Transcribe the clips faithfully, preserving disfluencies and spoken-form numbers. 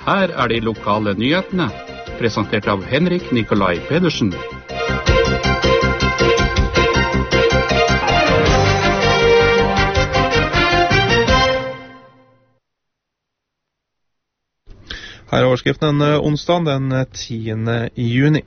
Her er de lokale nyhetene, presentert av Henrik Nikolai Pedersen. Her er overskriften den onsdag den tiende juni.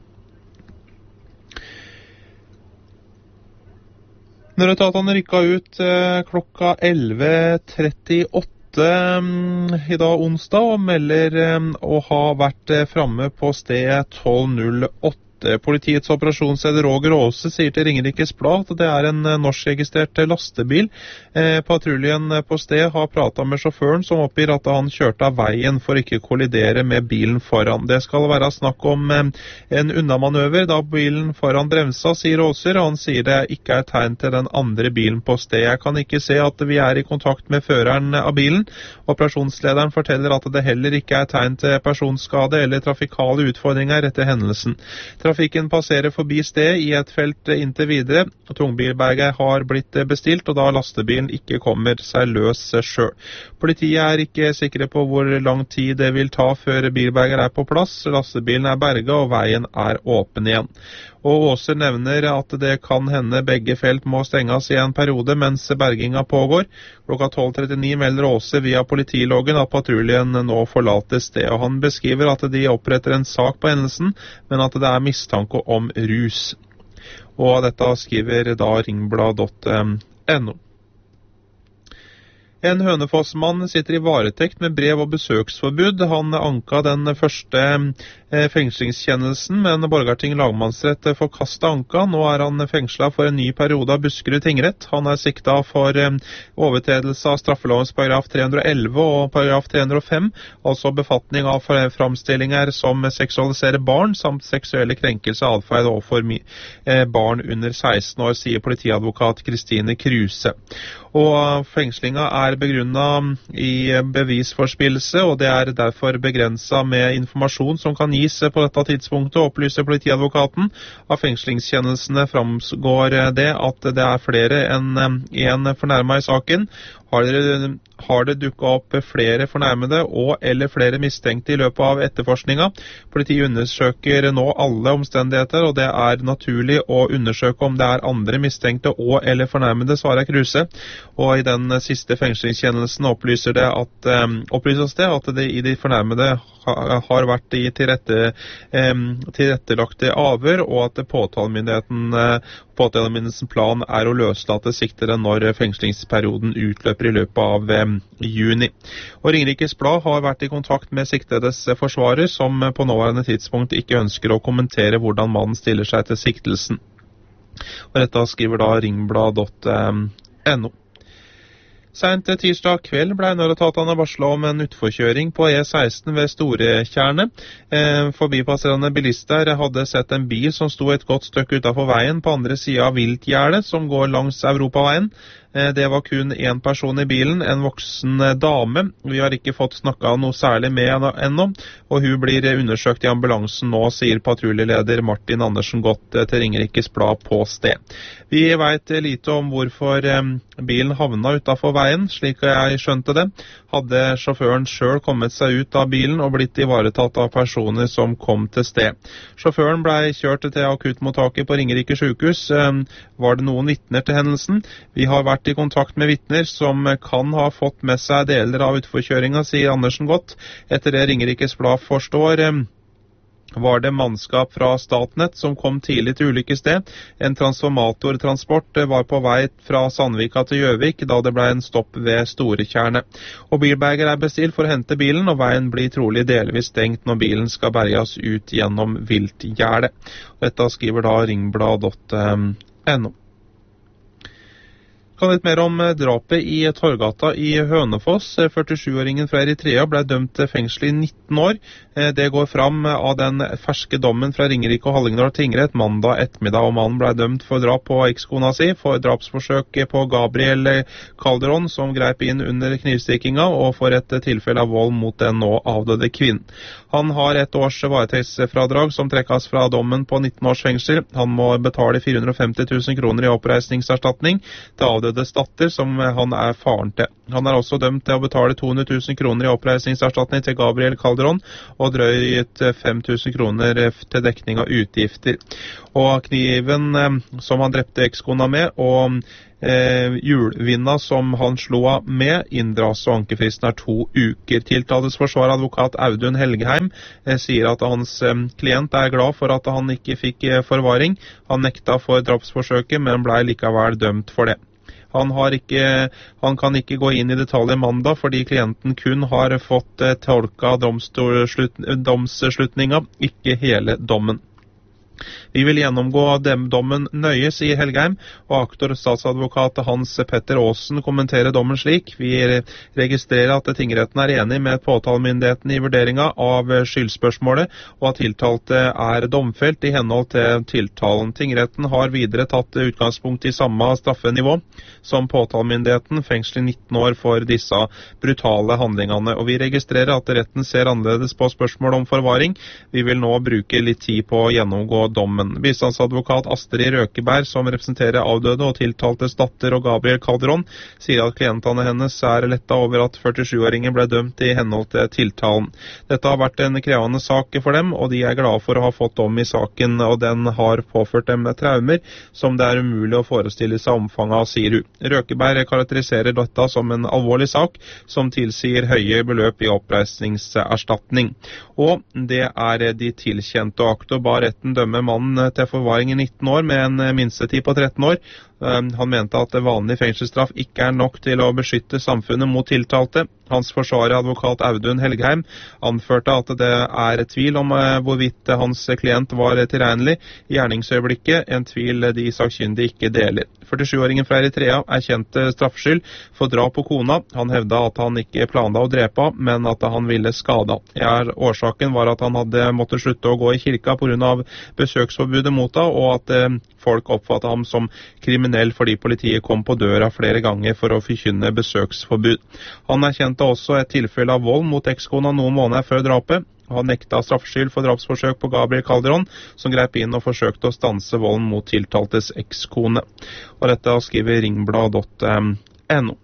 Nødetatene rykket ut eh, klokka elleve trettiåtte i dag onsdag og melder eh, å ha vært eh, fremme på stedet tolv null åtte. Politiets operasjonsleder Roger Aase sier til Ringerikes Blad at det er en norskregistrert lastebil. Eh, patruljen på sted har pratet med sjåføren som oppgir at han kjørte av veien for ikke kollidere med bilen foran. Det skal være snakk om eh, en unnamanøver da bilen foran bremsa, sier Aaser. Han sier det ikke er tegn til den andre bilen på sted. Jeg kan ikke se at vi er i kontakt med føreren av bilen. Operasjonslederen forteller at det heller ikke er tegn til personskade eller trafikale utfordringer etter hendelsen. Trafikken passerer forbi sted i et felt inntil videre. Tungbilberget har blitt bestilt, og da lastebilen ikke kommer seg løs selv. Politiet er ikke sikre på hvor lang tid det vil ta før bilberget er på plass. Lastebilen er berget, og veien er åpen igjen. Og Aaser nevner at det kan hende begge felt må stenges i en periode mens berginga pågår. Klokka tolv trettini melder Aaser via politiloggen at patruljen nå forlater sted. Og han beskriver at de oppretter en sak på hendelsen, men at det er mistanke om rus. Og dette skriver da ringblad punktum no. En Hønefoss-mann sitter i varetekt med brev- og besøksforbud. Han anka den første eh, fengslingskjennelsen, men Borgarting lagmannsrett forkastet anka. Nå er han fengslet for en ny periode av Buskerud tingrett. Han er siktet for eh, overtredelse av straffelovens paragraf tre hundre og elleve og paragraf tre hundre og fem, altså befatning av framstillinger som seksualiserer barn, samt seksuelle krenkelser og adferd overfor eh, barn under seksten år, sier politiadvokat Kristine Kruse. Og fengslinga er begrunnet i bevisforspillelse, og det er derfor begrenset med informasjon som kan gis på dette tidspunktet, opplyser politiadvokaten. Av fengslingskjennelsene framgår det at det er flere enn en fornærmet i saken. Har det, har det dukket opp flere fornærmede og eller flere mistenkte i løpet av etterforskninga? Politiet undersøker nå alle omstendigheter, og det er naturlig å undersøke om det er andre mistenkte og eller fornærmede, svarer Kruse. Og i den siste fengslingskjennelsen opplyser det at, um, opplyses det at det i de fornærmede har vært i tilrette, um, tilrettelagte avhør, og at påtalemyndigheten, uh, påtalemyndighetens plan er å løslate siktede når fengslingsperioden utløper i løpet av um, juni. Og Ringerikes Blad har vært i kontakt med siktedes forsvarer, som på nåværende tidspunkt ikke ønsker å kommentere hvordan mannen stiller seg til siktelsen. Og dette skriver da ringblad punktum no. Sent tirsdag kveld ble nødetatene varslet om en utforkjøring på E seksten ved Storetjernet. Eh, forbipasserende bilister hadde sett en bil som sto et godt stykke utenfor veien på andre siden av Viltgjerdet, som går langs Europaveien. Eh, det var kun en person i bilen, en voksen dame. Vi har ikke fått snakket noe særlig med henne ennå, og hun blir undersøkt i ambulansen nå, sier patruljeleder Martin Andersen Godt til Ringerikes Blad på sted. Vi vet lite om hvorfor eh, bilen havna utenfor veien, slik jeg skjønte det. Hadde sjåføren selv kommet seg ut av bilen og blitt ivaretatt av personer som kom til sted. Sjåføren ble kjørt til akuttmottaket på Ringerike sykehus. Var det noen vitner til hendelsen? Vi har vært i kontakt med vitner som kan ha fått med seg deler av utforkjøringen, sier Andersen Godt. Etter det Ringerikes Blad forstår, var det mannskap fra Statnett som kom tidlig til ulykkessted. En transformatortransport var på vei fra Sandvika til Gjøvik da det ble en stopp ved Storetjernet. Og bilberger er bestilt for å hente bilen, og veien blir trolig delvis stengt når bilen skal berges ut gjennom Viltgjerdet. Dette skriver da ringblad punktum no. Kan litt mer om drapet i Torgata i Hønefoss. førtisjuåringen fra Eritrea ble dømt til fengsel i nitten år. Det går fram av den ferske dommen fra Ringerike og Hallingdal tingrett mandag ettermiddag, og mannen ble dømt for drap på ekskona si, for drapsforsøk på Gabriel Calderon, som greip inn under knivstikkinga, og for et tilfelle av vold mot den nå avdøde kvinnen. Han har et års varetektsfradrag som trekkes fra dommen på nitten års fengsel. Han må betale fire hundre og femti tusen kroner i oppreisningserstatning til avdødes datter, som han er faren til. Han er også dømt til å betale to hundre tusen kroner i oppreisningserstatning til Gabriel Calderón, og drøyt fem tusen kroner til dekning av utgifter. Og kniven som han drepte ekskona med, og Eh, hjulvinna som han slo av med, inndras, og ankefristen er to uker. Tiltaltes forsvarer, advokat Audun Helgheim, eh, sier at hans eh, klient er glad for at han ikke fikk eh, forvaring. Han nekta for drapsforsøket, men ble likevel dømt for det. Han, har ikke, han kan ikke gå inn i detaljer mandag, fordi klienten kun har fått eh, tolka domsslutninga, ikke hele dommen. Vi vil gjennomgå dem dommen nøye, sier Helgheim, og aktor og statsadvokat Hans Petter Aasen kommenterer dommen slik: Vi registrerer at tingretten er enig med påtalemyndigheten i vurderinga av skyldspørsmålet, og at tiltalte er domfelt i henhold til tiltalen. Tingretten har videre tatt utgangspunkt i samme straffenivå som påtalemyndigheten, fengsel i nitten år for disse brutale handlingene, og vi registrerer at retten ser annerledes på spørsmål om forvaring. Vi vil nå bruke litt tid på å gjennomgå dommen. Bistandsadvokat Astrid Røkeberg, som representerer avdøde og tiltaltes datter og Gabriel Calderón, sier at klientene hennes er letta over at førtisjuåringen ble dømt i henhold til tiltalen. Dette har vært en krevende sak for dem, og de er glade for å ha fått dom i saken, og den har påført dem traumer som det er umulig å forestille seg omfanget av, sier hun. Røkeberg karakteriserer dette som en alvorlig sak som tilsier høye beløp i oppreisningserstatning. Og det er de tilkjente, og aktor ba retten dømme mannen til forvaring i nitten år med en minstetid på tretten år. Han mente at vanlig fengselsstraff ikke er nok til å beskytte samfunnet mot tiltalte. Hans forsvarer, advokat Audun Helgheim, anførte at det er tvil om hvorvidt hans klient var tilregnelig i gjerningsøyeblikket, en tvil de sakkyndige ikke deler. førtisjuåringen fra Eritrea er kjent straffskyld for drap på kona. Han hevda at han ikke planla å drepe, men at han ville skade. Ja, årsaken var at han hadde måttet slutte å gå i kirka på grunn av besøksforbudet mot ham, og at folk oppfattet ham som kriminell fordi politiet kom på døra flere ganger for å forkynne besøksforbud. Han erkjente også et tilfelle av vold mot ekskona noen måneder før drapet. Han nekta straffskyld for drapsforsøk på Gabriel Calderón, som grep inn og forsøkte å stanse volden mot tiltaltes ekskone. Og dette skriver ringblad punktum no.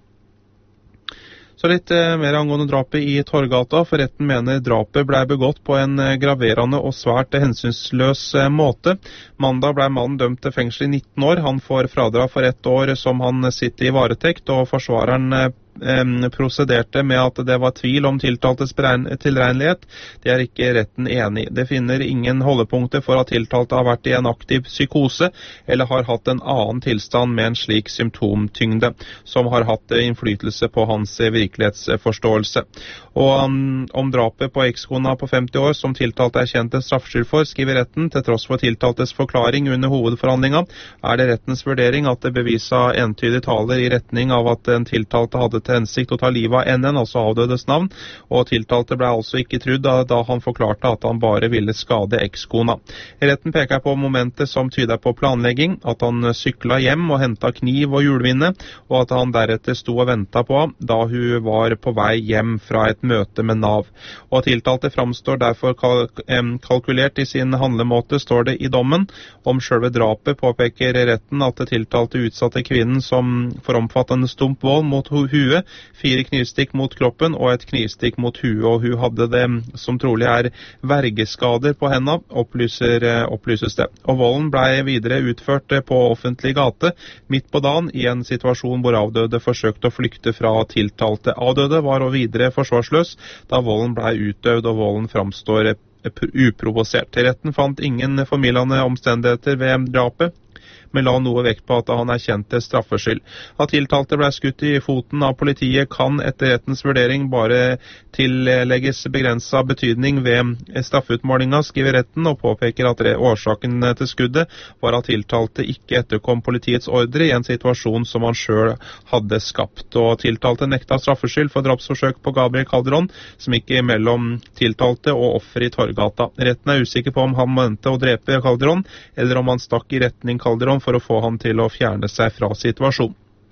Så litt eh, mer angående drapet i Torgata, for retten mener drapet ble begått på en eh, graverende og svært hensynsløs eh, måte. Mandag ble mannen dømt til fengsel i nitten år. Han får fradrag for ett år som han sitter i varetekt, og forsvareren eh, prosederte med at det var tvil om tiltaltes tilregnelighet. Det er ikke retten enig. Det finner ingen holdepunkter for at tiltalte har vært i en aktiv psykose eller har hatt en annen tilstand med en slik symptomtyngde som har hatt innflytelse på hans virkelighetsforståelse. Og um, om drapet på ekskona på femti år som tiltalte er kjent en straffskyld for, skriver retten, til tross for tiltaltes forklaring under hovedforhandlinga, er det rettens vurdering at det bevisa entydig taler i retning av at en tiltalte hadde til hensikt å ta livet av N N, altså avdødes navn, og tiltalte ble altså ikke trudd da, da han forklarte at han bare ville skade ekskona. Retten peker på momenter som tyder på planlegging, at han sykla hjem og hentet kniv og hjulvinne, og at han deretter sto og ventet på ham da hun var på vei hjem fra et møte med Nav. Og tiltalte framstår derfor kalk kalkulert i sin handlemåte, står det i dommen. Om selve drapet påpeker retten at tiltalte utsatte kvinnen som for omfattende stump vold mot huet, fire knivstikk mot kroppen og et knivstikk mot huet, og hun hadde det som trolig er vergeskader på henne, opplyser, opplyses det. Og volden ble videre utført på offentlig gate, midt på dagen, i en situasjon hvor avdøde forsøkte å flykte fra tiltalte. Avdøde var og videre forsvarsløs da volden ble utøvd, og volden framstår uprovosert. Retten fant ingen formildende omstendigheter ved drapet, men la noe vekt på at han erkjente straffskyld. At tiltalte ble skutt i foten av politiet kan etter rettens vurdering bare tillegges begrenset betydning ved straffutmålinga, skriver retten, og påpeker at årsaken til skuddet var at tiltalte ikke etterkom politiets ordre i en situasjon som han selv hadde skapt. Og tiltalte nekta straffskyld for drapsforsøk på Gabriel Calderón, som gikk mellom tiltalte og offer i Torgata. Retten er usikker på om han mente å drepe Calderón, eller om han stakk i retning Calderón for å få ham til å fjerne seg fra situasjonen.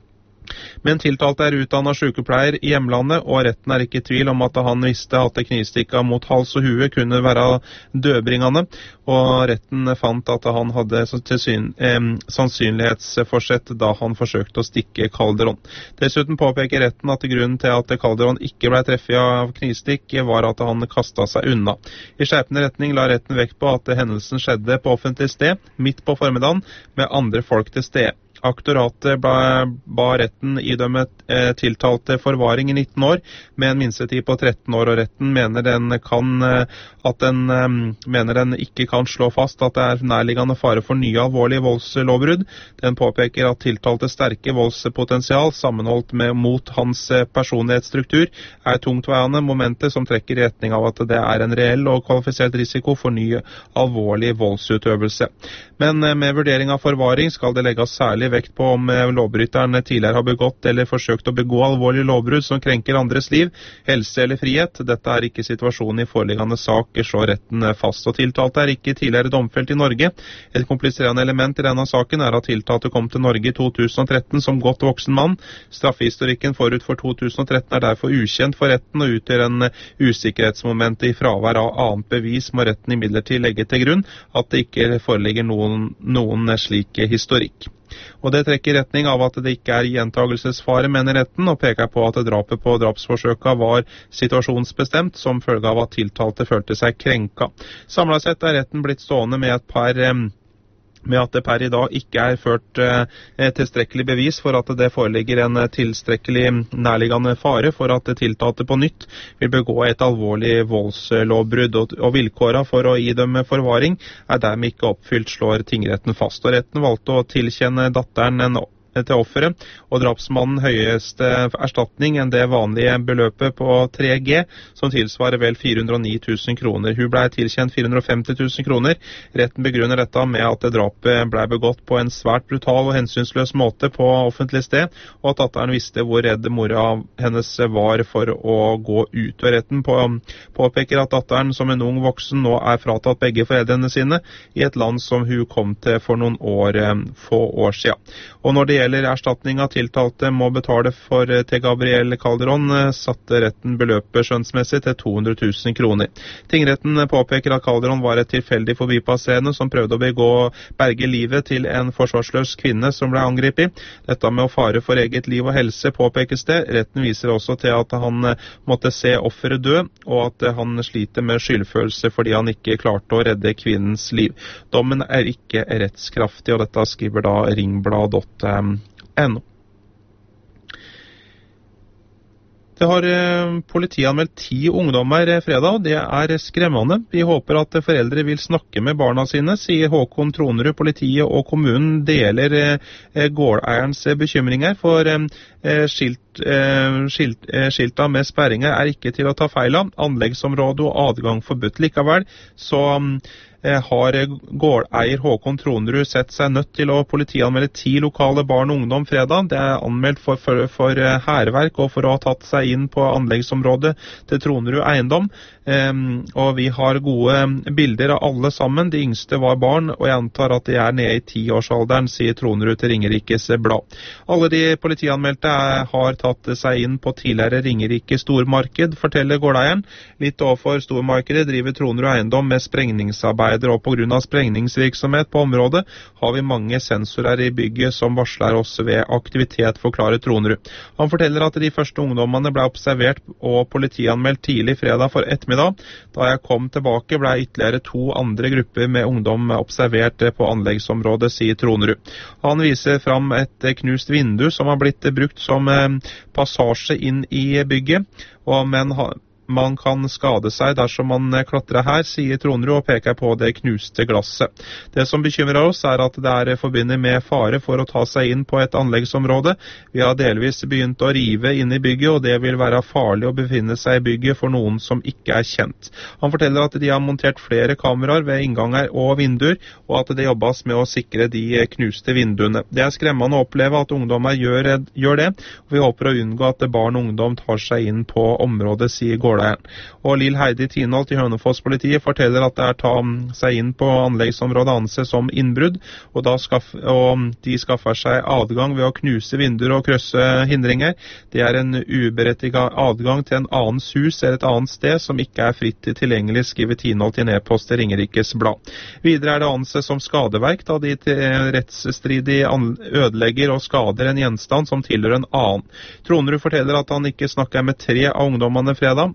Men tiltalte er utdannet sykepleier i hjemlandet, og retten er ikke i tvil om at han visste at knivstikka mot hals og hue kunne være dødbringende, og retten fant at han hadde tilsyn, eh, sannsynlighetsforsett da han forsøkte å stikke Calderón. Dessuten påpeker retten at grunnen til at Calderón ikke ble treffet av knivstikk var at han kastet seg unna. I skjerpende retning la retten vekt på at hendelsen skjedde på offentlig sted, midt på formiddagen, med andre folk til stede. Aktoratet ba, ba retten idømme eh, tiltalte forvaring i nitten år, med en minstetid på tretten år, og retten mener den, kan, eh, at den, eh, mener den ikke kan slå fast at det er nærliggende fare for nye alvorlige voldslovbrudd. Den påpeker at tiltalte sterke voldspotensial, sammenholdt med mot hans personlighetsstruktur, er tungtveiende momenter som trekker i retning av at det er en reell og kvalifisert risiko for ny alvorlig voldsutøvelse. Men eh, med vurdering av forvaring skal det legges særlig vekt på om lovbryteren tidligere har begått eller forsøkt å begå alvorlige lovbrudd som krenker andres liv, helse eller frihet. Dette er ikke situasjonen i foreliggende sak, så retten fast. Og tiltalte er ikke tidligere domfelt i Norge. Et kompliserende element i denne saken er at tiltalte kom til Norge i to tusen og tretten som godt voksen mann. Straffehistorikken forut for to tusen og tretten er derfor ukjent for retten og utgjør en usikkerhetsmoment i fravær av annet bevis, må retten imidlertid legge til grunn at det ikke foreligger noen, noen slik historikk. Og det trekker i retning av at det ikke er gjentagelsesfare, mener retten, og peker på at drapet på drapsforsøket var situasjonsbestemt som følge av at tiltalte følte seg krenka. Samlet sett er retten blitt stående med et par med at det per i dag ikke er ført eh, tilstrekkelig bevis for at det foreligger en tilstrekkelig nærliggende fare for at tiltalte på nytt vil begå et alvorlig voldslovbrudd, og, og vilkårene for å idømme forvaring er dermed ikke oppfylt, slår tingretten fast. Og retten valgte å tilkjenne datteren en til offeret, og drapsmannen høyeste erstatning enn det vanlige beløpet på tre G, som tilsvarer vel fire hundre og ni tusen kroner. Hun ble tilkjent fire hundre og femti tusen kroner. Retten begrunner dette med at drapet ble begått på en svært brutal og hensynsløs måte på offentlig sted, og at datteren visste hvor redd mora hennes var for å gå ut. Og retten på, påpeker at datteren som en ung voksen nå er fratatt begge foreldrene sine i et land som hun kom til for noen år, få år siden. Og når det gjelder erstatning av tiltalte må betale for til Gabriel Calderón, satte retten beløpet skjønnsmessig til to hundre tusen kroner. Tingretten påpeker at Calderón var et tilfeldig forbipasserende som prøvde å begå berge livet til en forsvarsløs kvinne som ble angrepet. Dette med å fare for eget liv og helse påpekes det. Retten viser også til at han måtte se offeret dø, og at han sliter med skyldfølelse fordi han ikke klarte å redde kvinnens liv. Dommen er ikke rettskraftig, og dette skriver da ringblad punktum no. Det har politianmeldt ti ungdommer fredag, og det er skremmende. Vi håper at foreldre vil snakke med barna sine, sier Håkon Tronerud. Politiet og kommunen deler gårdeierens bekymringer, for skilt, skilt, skilta med sperringer er ikke til å ta feil av. Anleggsområde og adgang forbudt. Likevel så har gårdeier Håkon Tronerud sett seg nødt til å politianmelde ti lokale barn og ungdom fredag. Det er anmeldt for, for, for hærverk og for å ha tatt seg inn på anleggsområdet til Tronerud eiendom. Um, og vi har gode bilder av alle sammen. De yngste var barn, og jeg antar at de er nede i tiårsalderen, sier Tronerud til Ringerikes Blad. Alle de politianmeldte er, har tatt seg inn på tidligere Ringerike stormarked, forteller gårdeieren. Litt overfor stormarkedet driver Tronerud eiendom med sprengningsarbeid, og på grunn av sprengningsvirksomhet på området har vi mange sensorer i bygget som varsler oss ved aktivitet, forklarer Tronerud. Han forteller at de første ungdommene ble observert og politianmeldt tidlig fredag for ettermiddag. Da jeg kom tilbake ble ytterligere to andre grupper med ungdom observert på anleggsområdet, sier Tronerud. Han viser fram et knust vindu som har blitt brukt som passasje inn i bygget, og men man kan skade seg dersom man klatrer her, sier Tronerud, og peker på det knuste glasset. Det som bekymrer oss er at det er forbundet med fare for å ta seg inn på et anleggsområde. Vi har delvis begynt å rive inn i bygget, og det vil være farlig å befinne seg i bygget for noen som ikke er kjent. Han forteller at de har montert flere kameraer ved innganger og vinduer, og at det jobbes med å sikre de knuste vinduene. Det er skremmende å oppleve at ungdommer gjør, gjør det, og vi håper å unngå at barn og ungdom tar seg inn på området, sier gårdeier gårdeieren. Og Lill Heidi Tinholt i Hønefoss-politiet forteller at det er ta seg inn på anleggsområdet anses som innbrudd, og, da skaff, og de skaffer seg adgang ved å knuse vinduer og krøsse hindringer. Det er en uberettiget adgang til en annens hus eller et annet sted som ikke er fritt tilgjengelig, skriver Tinholt i en e-post til Ringerikes Blad. Videre er det anses som skadeverk da de rettsstridig ødelegger og skader en gjenstand som tilhører en annen. Tronerud forteller at han ikke snakker med tre av ungdommene fredag,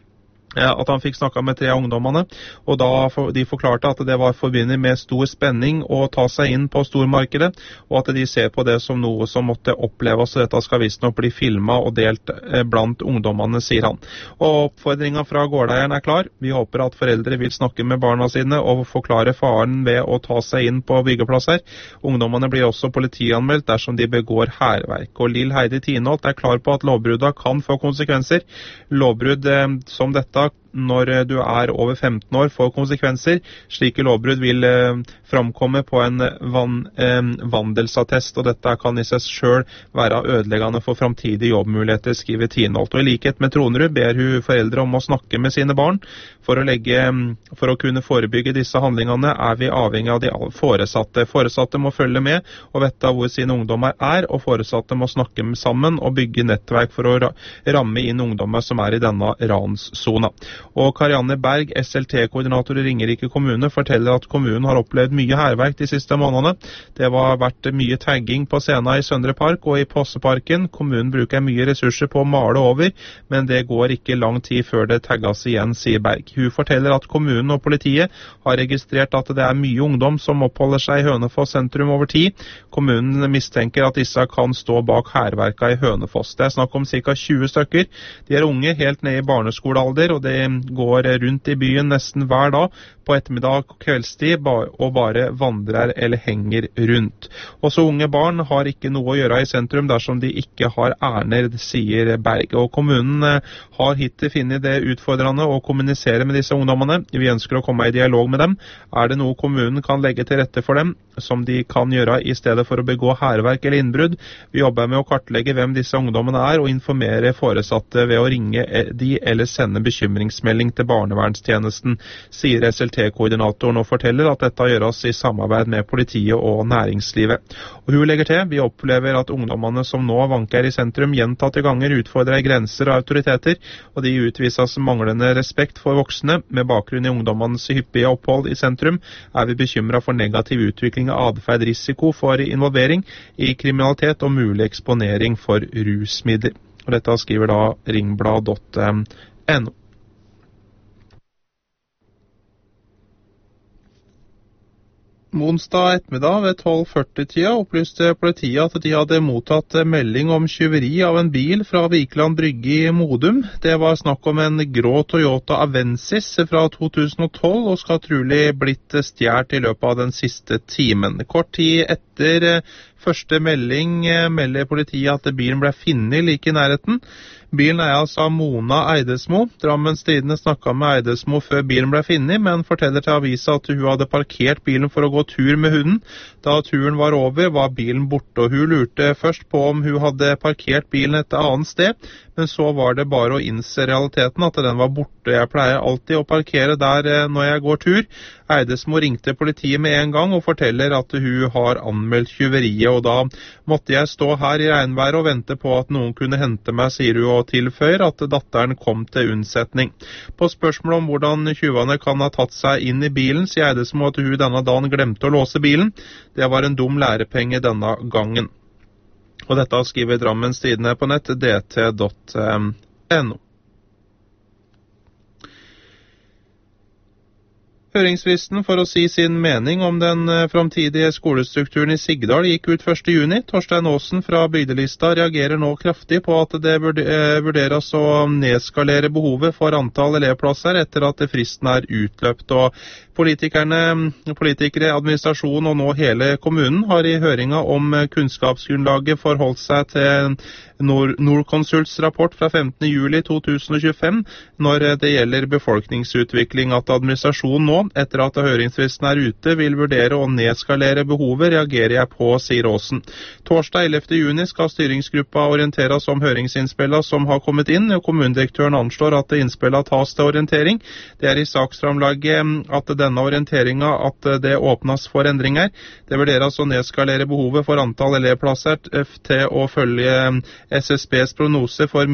at han fikk snakket med tre av ungdommene, og da for, de forklarte at det var forbundet med stor spenning å ta seg inn på stormarkedet, og at de ser på det som noe som måtte oppleves, og dette skal visstnok bli filmet og delt eh, blant ungdommene, sier han. Og oppfordringen fra gårdeieren er klar. Vi håper at foreldre vil snakke med barna sine og forklare faren ved å ta seg inn på byggeplasser. Ungdommene blir også politianmeldt dersom de begår hærverk. Og Lill Heidi Tinholt er klar på at lovbrudda kan få konsekvenser. Lovbrudd eh, som dette når du er over femten år får konsekvenser. Slike lovbrudd vil eh, framkomme på en van, eh, vandelsattest, og dette kan i seg selv være ødeleggende for framtidige jobbmuligheter, skriver Tinholt. Og i likhet med Tronerud ber hun foreldre om å snakke med sine barn. For å, legge, for å kunne forebygge disse handlingene er vi avhengig av de foresatte. Foresatte må følge med og vite hvor sine ungdommer er, og foresatte må snakke sammen og bygge nettverk for å ramme inn ungdommer som er i denne ranszona. Og Karianne Berg, S L T-koordinator i Ringerike kommune, forteller at kommunen har opplevd mye hærverk de siste månedene. Det har vært mye tagging på scenen i Søndre Park og i Posseparken. Kommunen bruker mye ressurser på å male over, men det går ikke lang tid før det tagges igjen, sier Berg. Hun forteller at kommunen og politiet har registrert at det er mye ungdom som oppholder seg i Hønefoss sentrum over tid. Kommunen mistenker at disse kan stå bak hærverka i Hønefoss. Det er snakk om ca. tjue stykker. De er unge, helt ned i barneskolealder, og det går rundt i byen nesten hver dag på ettermiddag og kveldstid og bare vandrer eller henger rundt. Også unge barn har ikke noe å gjøre i sentrum dersom de ikke har ærender, sier Berg. Og kommunen har hittil funnet det utfordrende å kommunisere med disse ungdommene. Vi ønsker å komme i dialog med dem. Er det noe kommunen kan legge til rette for dem, som de kan gjøre i stedet for å begå hærverk eller innbrudd? Vi jobber med å kartlegge hvem disse ungdommene er og informere foresatte ved å ringe de eller sende bekymringsmelding til barnevernstjenesten, sier S L T-koordinatoren, og forteller at dette gjøres i samarbeid med politiet og næringslivet. Og hun legger til, vi opplever at ungdommene som nå vanker i sentrum gjentatte ganger utfordrer grenser og autoriteter, og de utvises manglende respekt for voksne. Med bakgrunn i ungdommenes hyppige opphold i sentrum er vi bekymret for negativ utvikling av adferd, risiko for involvering i kriminalitet og mulig eksponering for rusmidler. Og dette skriver da ringblad punktum no. Onsdag ettermiddag ved tolv førti-tida opplyste politiet at de hadde mottatt melding om tyveri av en bil fra Vikeland Brygge i Modum. Det var snakk om en grå Toyota Avensis fra to tusen og tolv og skal trolig blitt stjålet i løpet av den siste timen. Kort tid etter første melding melder politiet at bilen ble funnet like i nærheten. Bilen eies av Mona Eidesmo. Drammens Tidende snakket med Eidesmo før bilen ble funnet, men forteller til avisa at hun hadde parkert bilen for å gå tur med hunden. Da turen var over, var bilen borte, og hun lurte først på om hun hadde parkert bilen et annet sted, men så var det bare å innse realiteten at den var borte. Jeg pleier alltid å parkere der når jeg går tur. Eidesmo ringte politiet med en gang og forteller at hun har anmeldt tyveriet, og da måtte jeg stå her i regnværet og vente på at noen kunne hente meg, sier hun, og tilføyer at datteren kom til unnsetning. På spørsmål om hvordan tyvene kan ha tatt seg inn i bilen, sier Eidesmo at hun denne dagen glemte å låse bilen. Det var en dum lærepenge denne gangen. Og dette skriver Drammens Tidende på nett, d t punktum no. Høringsfristen for å si sin mening om den framtidige skolestrukturen i Sigdal gikk ut første juni. Torstein Aasen fra Bygdelista reagerer nå kraftig på at det vurderes å nedskalere behovet for antall elevplasser etter at fristen er utløpt. Og politikerne, politikere, administrasjon og nå hele kommunen har i høringa om kunnskapsgrunnlaget forholdt seg til Nord Nordkonsults rapport fra femtende juli to tusen og tjuefem når det gjelder befolkningsutvikling, at administrasjonen nå Etter at høringsfristen er ute, vil vurdere å nedskalere behovet, reagerer jeg på, sier Aasen. Torsdag ellevte juni skal styringsgruppa orienteres om høringsinnspillene som har kommet inn, og kommunedirektøren anslår at innspillene tas til orientering. Det er i saksframlaget at denne orienteringa at det åpnes for endringer. Det vurderes å nedskalere behovet for antall elevplasser til å følge S S B's prognose for,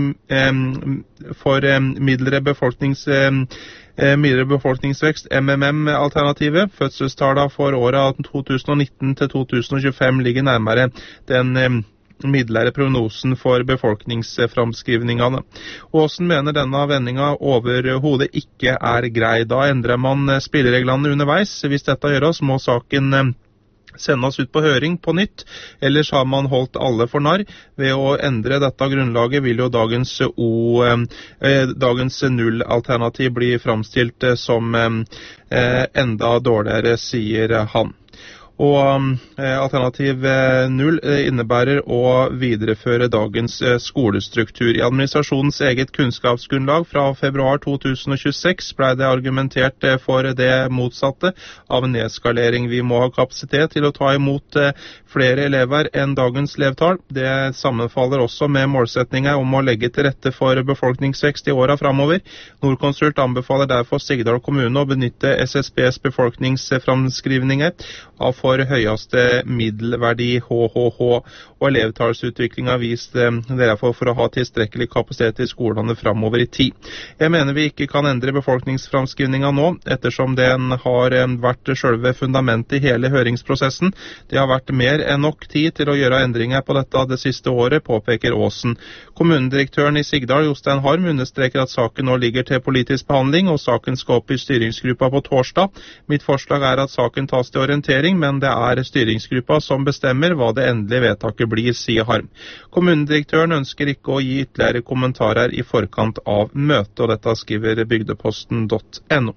for midlere befolknings, midlere befolkningsvekst, M M M-alternativet. Fødselstallene for årene to tusen nitten til to tusen tjuefem ligger nærmere den midlere prognosen for befolkningsframskrivningene. Aasen mener denne vendinga overhodet ikke er grei. Da endrer man spillereglene underveis. Hvis dette gjøres, må saken sendes ut på høring på nytt, ellers har man holdt alle for narr. Ved å endre dette grunnlaget vil jo dagens, o, eh, dagens null-alternativ bli framstilt som eh, enda dårligere, sier han. Og eh, alternativ eh, null eh, innebærer å videreføre dagens eh, skolestruktur. I administrasjonens eget kunnskapsgrunnlag fra februar to tusen tjueseks ble det argumentert eh, for det motsatte av en nedskalering. Vi må ha kapasitet til å ta imot eh, flere elever enn dagens elevtall. Det sammenfaller også med målsetninger om å legge til rette for befolkningsvekst i årene framover. Nordkonsult anbefaler derfor Sigdal kommune å benytte S S B's befolkningsframskrivninger av for høyeste middelverdi H H H, og elevtallsutviklingen har vist eh, derfor for å ha tilstrekkelig kapasitet i skolene framover i tid. Jeg mener vi ikke kan endre befolkningsframskrivningen nå, ettersom den har eh, vært selve fundamentet i hele høringsprosessen. Det har vært mer enn nok tid til å gjøre endringer på dette det siste året, påpeker Aasen. Kommunedirektøren i Sigdal, Jostein Harm, understreker at saken nå ligger til politisk behandling, og saken skal opp i styringsgruppa på torsdag. Mitt forslag er at saken tas til orientering, men det er styringsgruppa som bestemmer hva det endelige vedtaket blir, sier Harm. Kommunedirektøren ønsker ikke å gi ytterligere kommentarer i forkant av møtet, og dette skriver bygdeposten punktum no.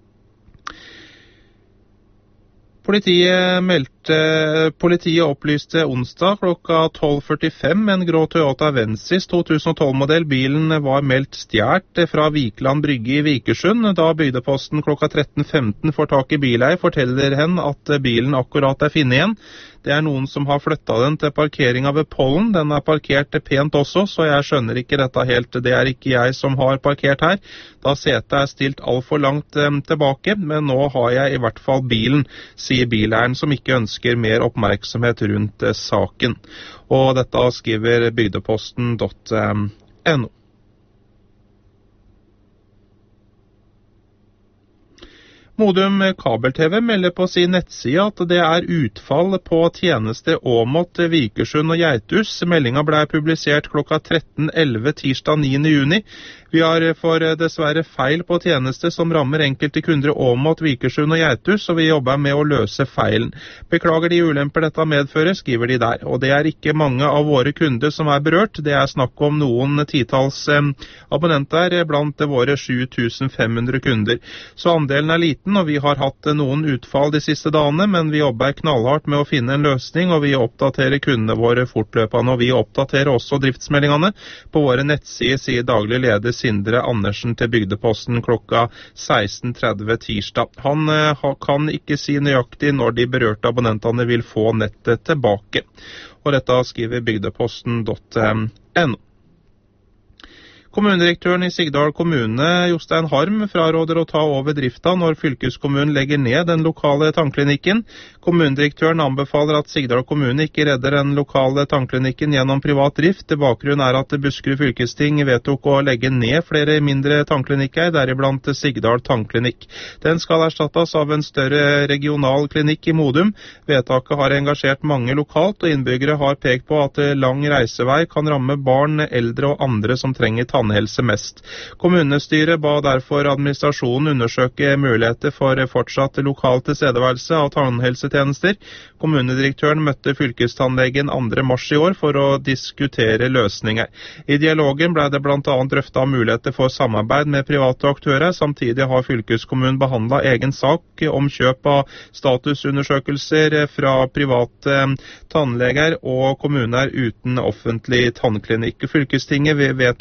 Politiet, meldte, politiet opplyste onsdag klokka tolv førtifem en grå Toyota Vensis to tusen og tolv-modell. Bilen var meldt stjert fra Vikland Brygge i Vikersund. Da bygdeposten klokka tretten femten får tak i bileier, forteller hen at bilen akkurat er funnet igjen. Det er noen som har flyttet den til parkeringa ved Pollen. Den er parkert pent også, så jeg skjønner ikke dette helt. Det er ikke jeg som har parkert her, da setet er stilt alt for langt eh, tilbake, men nå har jeg i hvert fall bilen, sier bileieren, som ikke ønsker mer oppmerksomhet rundt eh, saken. Og dette skriver bygdeposten punktum no. Modum Kabel-T V melder på sin nettside at det er utfall på tjenester Åmot, Vikersund og Geithus. Meldinga ble publisert klokka tretten elleve tirsdag niende juni. Vi har for dessverre feil på tjenester som rammer enkelte kunder Åmot, Vikersund og Geithus, og vi jobber med å løse feilen. Beklager de ulemper dette medfører, skriver de der. Og det er ikke mange av våre kunder som er berørt. Det er snakk om noen titalls eh, abonnenter blant våre sju tusen fem hundre kunder. Så andelen er liten, og vi har hatt noen utfall de siste dagene, men vi jobber knallhardt med å finne en løsning, og vi oppdaterer kundene våre fortløpende, og vi oppdaterer også driftsmeldingene på våre nettsider, sier daglig leder Sindre Andersen til Bygdeposten klokka seksten tretti tirsdag. Han eh, kan ikke si nøyaktig når de berørte abonnentene vil få nettet tilbake. Og dette skriver Bygdeposten punktum no. Kommunedirektøren i Sigdal kommune, Jostein Harm, fraråder å ta over drifta når fylkeskommunen legger ned den lokale tannklinikken. Kommunedirektøren anbefaler at Sigdal kommune ikke redder den lokale tannklinikken gjennom privat drift. Bakgrunnen er at Buskerud fylkesting vedtok å legge ned flere mindre tannklinikker, deriblant Sigdal tannklinikk. Den skal erstattes av en større regional klinikk i Modum. Vedtaket har engasjert mange lokalt, og innbyggere har pekt på at lang reisevei kan ramme barn, eldre og andre som trenger tannhelse. tannhelse mest. Kommunestyret ba derfor administrasjonen undersøke muligheter for fortsatt lokal tilstedeværelse av tannhelsetjenester. Kommunedirektøren møtte fylkestannlegen andre mars i år for å diskutere løsninger. I dialogen ble det blant annet drøftet muligheter for samarbeid med private aktører. Samtidig har fylkeskommunen behandlet egen sak om kjøp av statusundersøkelser fra private tannleger og kommuner uten offentlig tannklinikk. Fylkestinget vedtok sekstende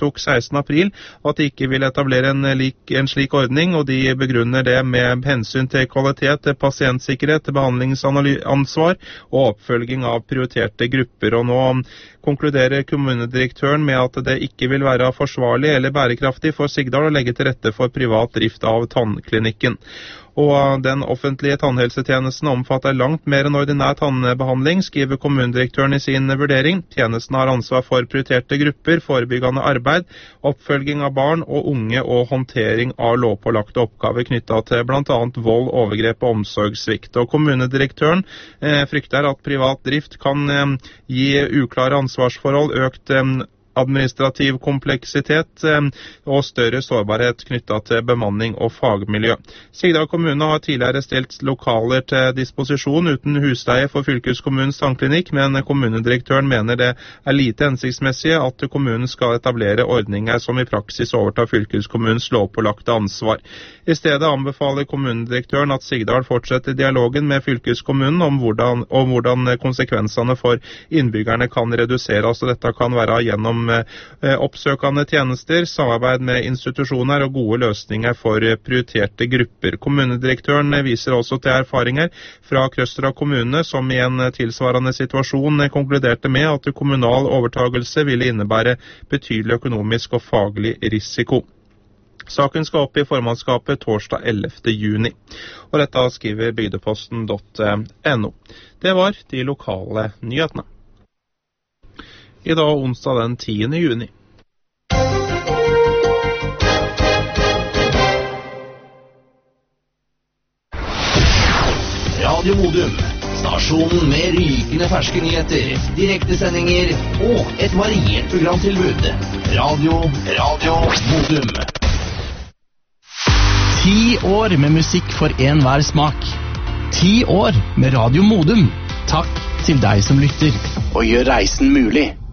sekstende april, og at de ikke vil etablere en, lik, en slik ordning, og de begrunner det med hensyn til kvalitet, pasientsikkerhet, behandlingsansvar og oppfølging av prioriterte grupper. Og nå konkluderer kommunedirektøren med at det ikke vil være forsvarlig eller bærekraftig for Sigdal å legge til rette for privat drift av tannklinikken. Og den offentlige tannhelsetjenesten omfatter langt mer enn ordinær tannbehandling, skriver kommunedirektøren i sin vurdering. Tjenesten har ansvar for prioriterte grupper, forebyggende arbeid, oppfølging av barn og unge og håndtering av lovpålagte oppgaver knyttet til blant annet vold, overgrep og omsorgssvikt. Og kommunedirektøren eh, frykter at privat drift kan eh, gi uklare ansvarsforhold, økt eh, administrativ kompleksitet eh, og større sårbarhet knyttet til bemanning og fagmiljø. Sigdal kommune har tidligere stilt lokaler til disposisjon uten husleie for fylkeskommunens tannklinikk, men kommunedirektøren mener det er lite hensiktsmessig at kommunen skal etablere ordninger som i praksis overtar fylkeskommunens lovpålagte ansvar. I stedet anbefaler kommunedirektøren at Sigdal fortsetter dialogen med fylkeskommunen om hvordan, om hvordan konsekvensene for innbyggerne kan reduseres, og dette kan være gjennom oppsøkende tjenester, samarbeid med institusjoner og gode løsninger for prioriterte grupper. Kommunedirektøren viser også til erfaringer fra Krøstra kommune, som i en tilsvarende situasjon konkluderte med at kommunal overtagelse ville innebære betydelig økonomisk og faglig risiko. Saken skal opp i formannskapet torsdag ellevte juni, og dette skriver bygdeposten punktum no. Det var de lokale nyhetene. I dag onsdag den tiende juni. Radio Modum, stasjonen med rykende ferske nyheter, direktesendinger og et variert programtilbud. Radio, Radio Modum. Ti år med musikk for enhver smak. Ti år med Radio Modum. Takk til deg som lytter. Og gjør reisen mulig.